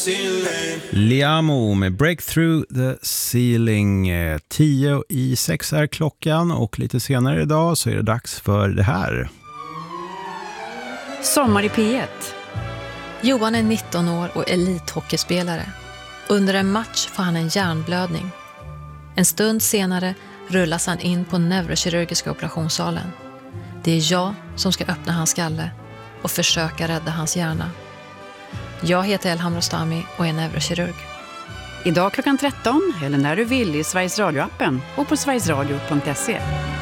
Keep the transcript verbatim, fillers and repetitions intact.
Liamo med Breakthrough the Ceiling. Tio i sex är klockan och lite senare idag så är det dags för det här. Sommar i P ett. Johan är nitton år och elithockeyspelare. Under en match får han en hjärnblödning. En stund senare rullas han in på neurokirurgiska operationssalen. Det är jag som ska öppna hans skalle och försöka rädda hans hjärna. Jag heter Elham Rostami och är neurokirurg. Idag klockan tretton eller när du vill i Sveriges Radio-appen och på sverigesradio punkt se.